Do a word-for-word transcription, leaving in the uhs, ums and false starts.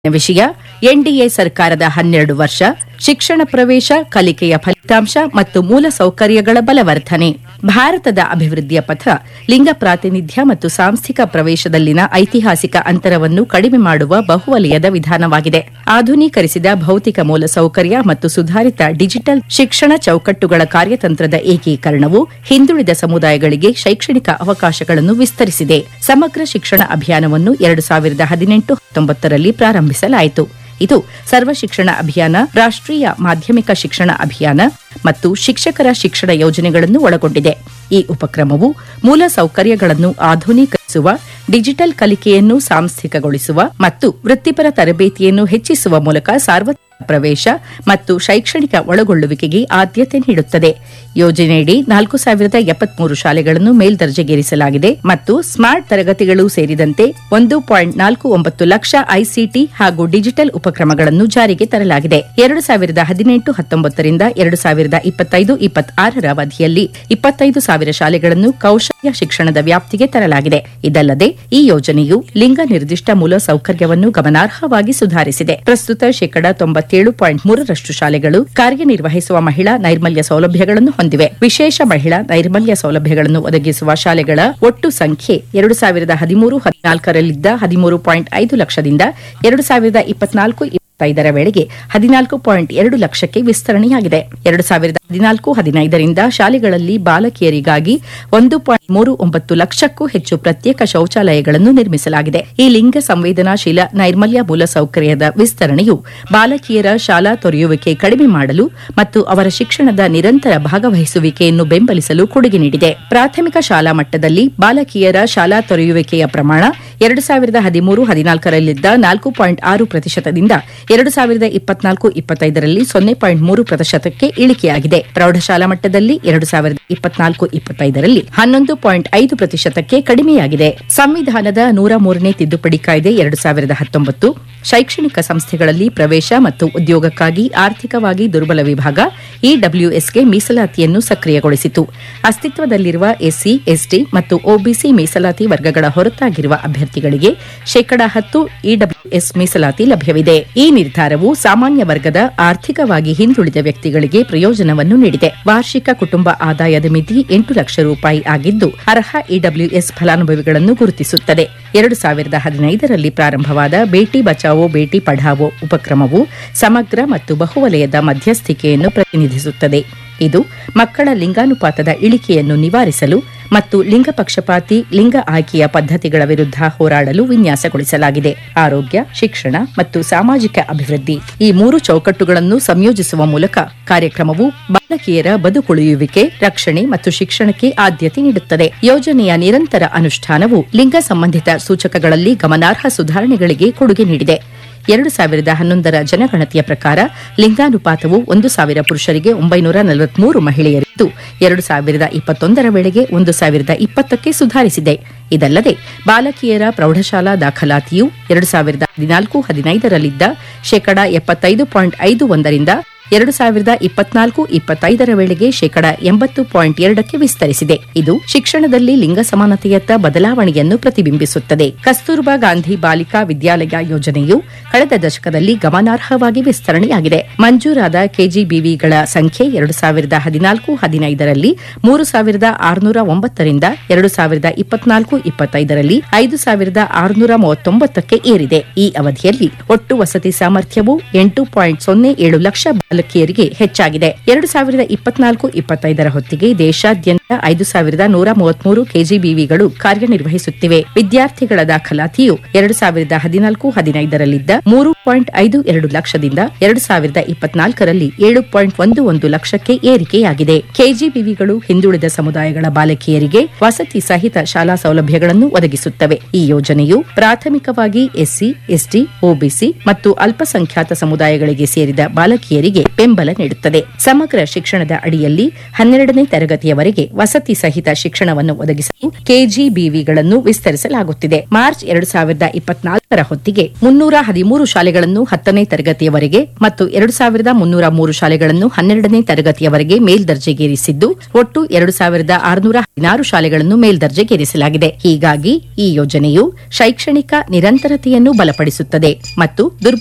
ವಿಷಯ ಎನ್ಡಿಎ ಸರ್ಕಾರದ ಹನ್ನೆರಡು ವರ್ಷ ಶಿಕ್ಷಣ ಪ್ರವೇಶ, ಕಲಿಕೆಯ ಫಲಿತಾಂಶ ಮತ್ತು ಮೂಲ ಸೌಕರ್ಯಗಳ ಬಲವರ್ಧನೆ. ಭಾರತದ ಅಭಿವೃದ್ಧಿಯ ಪಥ ಲಿಂಗ ಪ್ರಾತಿನಿಧ್ಯ ಮತ್ತು ಸಾಂಸ್ಥಿಕ ಪ್ರವೇಶದಲ್ಲಿನ ಐತಿಹಾಸಿಕ ಅಂತರವನ್ನು ಕಡಿಮೆ ಮಾಡುವ ಬಹುವಲಯದ ವಿಧಾನವಾಗಿದೆ. ಆಧುನೀಕರಿಸಿದ ಭೌತಿಕ ಮೂಲಸೌಕರ್ಯ ಮತ್ತು ಸುಧಾರಿತ ಡಿಜಿಟಲ್ ಶಿಕ್ಷಣ ಚೌಕಟ್ಟುಗಳ ಕಾರ್ಯತಂತ್ರದ ಏಕೀಕರಣವು ಹಿಂದುಳಿದ ಸಮುದಾಯಗಳಿಗೆ ಶೈಕ್ಷಣಿಕ ಅವಕಾಶಗಳನ್ನು ವಿಸ್ತರಿಸಿದೆ. ಸಮಗ್ರ ಶಿಕ್ಷಣ ಅಭಿಯಾನವನ್ನು ಎರಡು ಸಾವಿರದ ಹದಿನೆಂಟು ಹತ್ತೊಂಬತ್ತರಲ್ಲಿ ಪ್ರಾರಂಭಿಸಲಾಯಿತು. ಇದು ಸರ್ವ ಶಿಕ್ಷಣ ಅಭಿಯಾನ, ರಾಷ್ಟ್ರೀಯ ಮಾಧ್ಯಮಿಕ ಶಿಕ್ಷಣ ಅಭಿಯಾನ ಮತ್ತು ಶಿಕ್ಷಕರ ಶಿಕ್ಷಣ ಯೋಜನೆಗಳನ್ನು ಒಳಗೊಂಡಿದೆ. ಈ ಉಪಕ್ರಮವು ಮೂಲ ಸೌಕರ್ಯಗಳನ್ನು ಆಧುನೀಕರಿಸುವ, ಡಿಜಿಟಲ್ ಕಲಿಕೆಯನ್ನು ಸಾಂಸ್ಥಿಕಗೊಳಿಸುವ ಮತ್ತು ವೃತ್ತಿಪರ ತರಬೇತಿಯನ್ನು ಹೆಚ್ಚಿಸುವ ಮೂಲಕ ಸಾರ್ವತ್ರಿಕ ಪ್ರವೇಶ ಮತ್ತು ಶೈಕ್ಷಣಿಕ ಒಳಗೊಳ್ಳುವಿಕೆಗೆ ಆದ್ಯತೆ ನೀಡುತ್ತದೆ. ಯೋಜನೆಯಡಿ ನಾಲ್ಕು ಸಾವಿರದ ಎಪ್ಪತ್ಮೂರು ಶಾಲೆಗಳನ್ನು ಮೇಲ್ದರ್ಜೆಗೇರಿಸಲಾಗಿದೆ ಮತ್ತು ಸ್ಮಾರ್ಟ್ ತರಗತಿಗಳು ಸೇರಿದಂತೆ ಒಂದು ಪಾಯಿಂಟ್ ನಾಲ್ಕು ಒಂಬತ್ತು ಲಕ್ಷ ಐಸಿಟಿ ಹಾಗೂ ಡಿಜಿಟಲ್ ಉಪಕ್ರಮಗಳನ್ನು ಜಾರಿಗೆ ತರಲಾಗಿದೆ. ಎರಡು ಸಾವಿರದ ಹದಿನೆಂಟು ಹತ್ತೊಂಬತ್ತರಿಂದ ಎರಡು ಸಾವಿರದ ಇಪ್ಪತ್ತೈದು ಇಪ್ಪತ್ತಾರರ ಅವಧಿಯಲ್ಲಿ ಇಪ್ಪತ್ತೈದು ಸಾವಿರ ಶಾಲೆಗಳನ್ನು ಕೌಶಲ್ಯ ಶಿಕ್ಷಣದ ವ್ಯಾಪ್ತಿಗೆ ತರಲಾಗಿದೆ. ಇದಲ್ಲದೆ ಈ ಯೋಜನೆಯು ಲಿಂಗ ನಿರ್ದಿಷ್ಟ ಮೂಲ ಸೌಕರ್ಯವನ್ನು ಗಮನಾರ್ಹವಾಗಿ ಸುಧಾರಿಸಿದೆ. ಪ್ರಸ್ತುತ ಶೇಕಡ ತೊಂಬತ್ತೇಳು ಪಾಯಿಂಟ್ ಮೂರರಷ್ಟು ಶಾಲೆಗಳು ಕಾರ್ಯನಿರ್ವಹಿಸುವ ಮಹಿಳಾ ನೈರ್ಮಲ್ಯ ಸೌಲಭ್ಯಗಳನ್ನು ಹೊಂದಿವೆ. ವಿಶೇಷ ಮಹಿಳಾ ನೈರ್ಮಲ್ಯ ಸೌಲಭ್ಯಗಳನ್ನು ಒದಗಿಸುವ ಶಾಲೆಗಳ ಒಟ್ಟು ಸಂಖ್ಯೆ ಎರಡು ಸಾವಿರದ ಹದಿಮೂರು ಹದಿನಾಲ್ಕರಲ್ಲಿದ್ದ ಹದಿಮೂರು ಪಾಯಿಂಟ್ ಐದು ಲಕ್ಷದಿಂದ ಎರಡು ಸಾವಿರದ ಇಪ್ಪತ್ನಾಲ್ಕು ಇಪ್ಪತ್ತೈದರ ವೇಳೆಗೆ ಹದಿನಾಲ್ಕು ಪಾಯಿಂಟ್ ಎರಡು ಲಕ್ಷಕ್ಕೆ ವಿಸ್ತರಣೆಯಾಗಿದೆ. ಎರಡು ಸಾವಿರದ ಹದಿನಾಲ್ಕು ಹದಿನೈದರಿಂದ ಶಾಲೆಗಳಲ್ಲಿ ಬಾಲಕಿಯರಿಗಾಗಿ ಒಂದು ಪಾಯಿಂಟ್ ಮೂರು ಒಂಬತ್ತು ಲಕ್ಷಕ್ಕೂ ಹೆಚ್ಚು ಪ್ರತ್ಯೇಕ ಶೌಚಾಲಯಗಳನ್ನು ನಿರ್ಮಿಸಲಾಗಿದೆ. ಈ ಲಿಂಗ ಸಂವೇದನಾಶೀಲ ನೈರ್ಮಲ್ಯ ಮೂಲಸೌಕರ್ಯದ ವಿಸ್ತರಣೆಯು ಬಾಲಕಿಯರ ಶಾಲಾ ತೊರೆಯುವಿಕೆ ಕಡಿಮೆ ಮಾಡಲು ಮತ್ತು ಅವರ ಶಿಕ್ಷಣದ ನಿರಂತರ ಭಾಗವಹಿಸುವಿಕೆಯನ್ನು ಬೆಂಬಲಿಸಲು ಕೊಡುಗೆ ನೀಡಿದೆ. ಪ್ರಾಥಮಿಕ ಶಾಲಾ ಮಟ್ಟದಲ್ಲಿ ಬಾಲಕಿಯರ ಶಾಲಾ ತೊರೆಯುವಿಕೆಯ ಪ್ರಮಾಣ ಎರಡು ಸಾವಿರದ ಹದಿಮೂರು ಹದಿನಾಲ್ಕರಲ್ಲಿದ್ದ ನಾಲ್ಕು ಪಾಯಿಂಟ್ ಆರು ಪ್ರತಿಶತದಿಂದ ಎರಡು ಸಾವಿರದ ಇಪ್ಪತ್ನಾಲ್ಕು ಇಪ್ಪತ್ತೈದರಲ್ಲಿ ಸೊನ್ನೆ ಪಾಯಿಂಟ್ ಮೂರು ಪ್ರತಿಶತಕ್ಕೆ ಇಳಿಕೆಯಾಗಿದೆ. ಪ್ರೌಢಶಾಲಾ ಮಟ್ಟದಲ್ಲಿ ಎರಡು ಸಾವಿರದ ಇಪ್ಪತ್ನಾಲ್ಕು ಇಪ್ಪತ್ತೈದರಲ್ಲಿ ಹನ್ನೊಂದು ಪಾಯಿಂಟ್ ಐದು ಪ್ರತಿಶತಕ್ಕೆ ಕಡಿಮೆಯಾಗಿದೆ. ಸಂವಿಧಾನದ ನೂರ ಮೂರನೇ ತಿದ್ದುಪಡಿ ಕಾಯ್ದೆ ಎರಡು ಸಾವಿರದ ಹತ್ತೊಂಬತ್ತು ಶೈಕ್ಷಣಿಕ ಸಂಸ್ಥೆಗಳಲ್ಲಿ ಪ್ರವೇಶ ಮತ್ತು ಉದ್ಯೋಗಕ್ಕಾಗಿ ಆರ್ಥಿಕವಾಗಿ ದುರ್ಬಲ ವಿಭಾಗ ಇಡಬ್ಲ್ಯೂಎಸ್ಗೆ ಮೀಸಲಾತಿಯನ್ನು ಸಕ್ರಿಯಗೊಳಿಸಿತು. ಅಸ್ತಿತ್ವದಲ್ಲಿರುವ ಎಸ್ಸಿ, ಎಸ್ಟಿ ಮತ್ತು ಒಬಿಸಿ ಮೀಸಲಾತಿ ವರ್ಗಗಳ ಹೊರತಾಗಿರುವ ಅಭ್ಯರ್ಥಿಗಳಿಗೆ ಶೇಕಡಾ ಹತ್ತು ಇಡಬ್ಲ್ಯೂಎಸ್ ಮೀಸಲಾತಿ ಲಭ್ಯವಿದೆ. ಈ ನಿರ್ಧಾರವು ಸಾಮಾನ್ಯ ವರ್ಗದ ಆರ್ಥಿಕವಾಗಿ ಹಿಂದುಳಿದ ವ್ಯಕ್ತಿಗಳಿಗೆ ಪ್ರಯೋಜನವನ್ನು ನೀಡಿದೆ. ವಾರ್ಷಿಕ ಕುಟುಂಬ ಆದಾಯದ ಮಿತಿ ಎಂಟು ಲಕ್ಷ ರೂಪಾಯಿ ಆಗಿದ್ದು ಅರ್ಹ ಇಡಬ್ಲ್ಯೂಎಸ್ ಫಲಾನುಭವಿಗಳನ್ನು ಗುರುತಿಸುತ್ತದೆ. ಎರಡು ಸಾವಿರದ ಹದಿನೈದರಲ್ಲಿ ಪ್ರಾರಂಭವಾದ ಬೇಟಿ ಬಚಾವೋ ಬೇಟಿ ಪಢಾವೋ ಉಪಕ್ರಮವು ಸಮಗ್ರ ಮತ್ತು ಬಹುವಲಯದ ಮಧ್ಯಸ್ಥಿಕೆಯನ್ನು ಪ್ರತಿನಿಧಿಸುತ್ತದೆ. ಇದು ಮಕ್ಕಳ ಲಿಂಗಾನುಪಾತದ ಇಳಿಕೆಯನ್ನು ನಿವಾರಿಸಲು ಮತ್ತು ಲಿಂಗ ಪಕ್ಷಪಾತಿ ಲಿಂಗ ಆಯ್ಕೆಯ ಪದ್ಧತಿಗಳ ವಿರುದ್ಧ ಹೋರಾಡಲು ವಿನ್ಯಾಸಗೊಳಿಸಲಾಗಿದೆ. ಆರೋಗ್ಯ, ಶಿಕ್ಷಣ ಮತ್ತು ಸಾಮಾಜಿಕ ಅಭಿವೃದ್ಧಿ ಈ ಮೂರು ಚೌಕಟ್ಟುಗಳನ್ನು ಸಂಯೋಜಿಸುವ ಮೂಲಕ ಕಾರ್ಯಕ್ರಮವು ಬಾಲಕಿಯರ ಬದುಕುಳಿಯುವಿಕೆ, ರಕ್ಷಣೆ ಮತ್ತು ಶಿಕ್ಷಣಕ್ಕೆ ಆದ್ಯತೆ ನೀಡುತ್ತದೆ. ಯೋಜನೆಯ ನಿರಂತರ ಅನುಷ್ಠಾನವು ಲಿಂಗ ಸಂಬಂಧಿತ ಸೂಚಕಗಳಲ್ಲಿ ಗಮನಾರ್ಹ ಸುಧಾರಣೆಗಳಿಗೆ ಕೊಡುಗೆ ನೀಡಿದೆ. ಎರಡು ಸಾವಿರದ ಹನ್ನೊಂದರ ಜನಗಣತಿಯ ಪ್ರಕಾರ ಲಿಂಗಾನುಪಾತವು ಒಂದು ಸಾವಿರ ಪುರುಷರಿಗೆ ಒಂಬೈನೂರ ನಲವತ್ಮೂರು ಮಹಿಳೆಯರಿದ್ದು ಎರಡು ಸಾವಿರದ ಇಪ್ಪತ್ತೊಂದರ ವೇಳೆಗೆ ಒಂದು ಸಾವಿರದ ಇಪ್ಪತ್ತಕ್ಕೆ ಸುಧಾರಿಸಿದೆ. ಇದಲ್ಲದೆ ಬಾಲಕಿಯರ ಪ್ರೌಢಶಾಲಾ ದಾಖಲಾತಿಯು ಎರಡು ಸಾವಿರದ ಹದಿನಾಲ್ಕು ಹದಿನೈದರಲ್ಲಿದ್ದ ಶೇಕಡಾ ಎಪ್ಪತ್ತೈದು ಪಾಯಿಂಟ್ ಐದು ಒಂದರಿಂದ ಎರಡು ಸಾವಿರದ ಇಪ್ಪತ್ನಾಲ್ಕು ಇಪ್ಪತ್ತೈದರ ವೇಳೆಗೆ ಶೇಕಡಾ ಎಂಬತ್ತು ಪಾಯಿಂಟ್ ಎರಡಕ್ಕೆ ವಿಸ್ತರಿಸಿದೆ. ಇದು ಶಿಕ್ಷಣದಲ್ಲಿ ಲಿಂಗ ಸಮಾನತೆಯತ್ತ ಬದಲಾವಣೆಯನ್ನು ಪ್ರತಿಬಿಂಬಿಸುತ್ತದೆ. ಕಸ್ತೂರ್ಬಾ ಗಾಂಧಿ ಬಾಲಿಕಾ ವಿದ್ಯಾಲಯ ಯೋಜನೆಯು ಕಳೆದ ದಶಕದಲ್ಲಿ ಗಮನಾರ್ಹವಾಗಿ ವಿಸ್ತರಣೆಯಾಗಿದೆ. ಮಂಜೂರಾದ ಕೆಜಿಬಿವಿಗಳ ಸಂಖ್ಯೆ ಎರಡು ಸಾವಿರದ ಹದಿನಾಲ್ಕು ಹದಿನೈದರಲ್ಲಿ ಮೂರು ಸಾವಿರದ ಆರುನೂರ ಒಂಬತ್ತರಿಂದ ಎರಡು ಸಾವಿರದ ಇಪ್ಪತ್ನಾಲ್ಕು ಇಪ್ಪತ್ತೈದರಲ್ಲಿ ಐದು ಸಾವಿರದ ಆರುನೂರ ಮೂವತ್ತೊಂಬತ್ತಕ್ಕೆ ಏರಿದೆ. ಈ ಅವಧಿಯಲ್ಲಿ ಒಟ್ಟು ವಸತಿ ಸಾಮರ್ಥ್ಯವು ಎಂಟು ಪಾಯಿಂಟ್ ಸೊನ್ನೆ ಏಳು ಲಕ್ಷ ಬಾಲಕಿಯರಿಗೆ ಹೆಚ್ಚಾಗಿದೆ. ಎರಡು ಸಾವಿರದ ಇಪ್ಪತ್ನಾಲ್ಕು ಇಪ್ಪತ್ತೈದರ ಹೊತ್ತಿಗೆ ದೇಶಾದ್ಯಂತ ಐದು ಸಾವಿರದ ನೂರ ಮೂವತ್ಮೂರು ಕೆಜಿಬಿವಿಗಳು ಕಾರ್ಯನಿರ್ವಹಿಸುತ್ತಿವೆ. ವಿದ್ಯಾರ್ಥಿಗಳ ದಾಖಲಾತಿಯು ಎರಡು ಸಾವಿರದ ಹದಿನಾಲ್ಕು ಹದಿನೈದರಲ್ಲಿದ್ದ ಮೂರು ಪಾಯಿಂಟ್ ಐದು ಎರಡು ಲಕ್ಷದಿಂದ ಎರಡು ಸಾವಿರದ ಇಪ್ಪತ್ನಾಲ್ಕರಲ್ಲಿ ಏಳು ಪಾಯಿಂಟ್ ಒಂದು ಒಂದು ಲಕ್ಷಕ್ಕೆ ಏರಿಕೆಯಾಗಿದೆ. ಕೆಜಿಬಿವಿಗಳು ಹಿಂದುಳಿದ ಸಮುದಾಯಗಳ ಬಾಲಕಿಯರಿಗೆ ವಸತಿ ಸಹಿತ ಶಾಲಾ ಸೌಲಭ್ಯಗಳನ್ನು ಒದಗಿಸುತ್ತವೆ. ಈ ಯೋಜನೆಯು ಪ್ರಾಥಮಿಕವಾಗಿ ಎಸ್ಸಿ, ಎಸ್ಟಿ, ಒಬಿಸಿ ಮತ್ತು ಅಲ್ಪಸಂಖ್ಯಾತ ಸಮುದಾಯಗಳಿಗೆ ಸೇರಿದ ಬಾಲಕಿಯರಿಗೆ ಅಭಿವೃದ್ಧಿಗೆ ಬೆಂಬಲ ನೀಡುತ್ತದೆ. ಸಮಗ್ರ ಶಿಕ್ಷಣದ ಅಡಿಯಲ್ಲಿ ಹನ್ನೆರಡನೇ ತರಗತಿಯವರೆಗೆ ವಸತಿ ಸಹಿತ ಶಿಕ್ಷಣವನ್ನು ಒದಗಿಸಲು ಕೆಜಿಬಿವಿಗಳನ್ನು ವಿಸ್ತರಿಸಲಾಗುತ್ತಿದೆ. ಮಾರ್ಚ್ ಎರಡು ಸಾವಿರದ ಇಪ್ಪತ್ನಾಲ್ಕರ ಹೊತ್ತಿಗೆ ಮುನ್ನೂರ ಹದಿಮೂರು ಶಾಲೆಗಳನ್ನು ಹತ್ತನೇ ತರಗತಿಯವರೆಗೆ ಮತ್ತು ಎರಡು ಸಾವಿರದ ಮುನ್ನೂರ ಮೂರು ಶಾಲೆಗಳನ್ನು ಹನ್ನೆರಡನೇ ತರಗತಿಯವರೆಗೆ ಮೇಲ್ದರ್ಜೆಗೇರಿಸಿದ್ದು, ಒಟ್ಟು ಎರಡು ಸಾವಿರದ ಆರುನೂರ ಹದಿನಾರು ಶಾಲೆಗಳನ್ನು ಮೇಲ್ದರ್ಜೆಗೇರಿಸಲಾಗಿದೆ. ಹೀಗಾಗಿ ಈ ಯೋಜನೆಯು ಶೈಕ್ಷಣಿಕ ನಿರಂತರತೆಯನ್ನು ಬಲಪಡಿಸುತ್ತದೆ ಮತ್ತು